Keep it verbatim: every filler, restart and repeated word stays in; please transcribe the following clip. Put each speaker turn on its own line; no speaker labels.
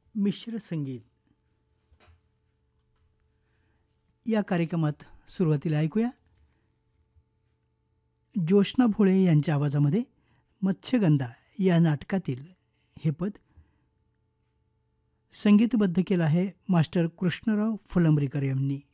मिश्र संगीत या कार्यक्रमात सुरुवातीला ऐकूया जोशना भोळे यांच्या आवाजामध्ये मत्स्यगंधा या नाटकातील हे पद. संगीतबद्ध केलं आहे मास्टर कृष्णराव फुलंब्रीकर यांनी.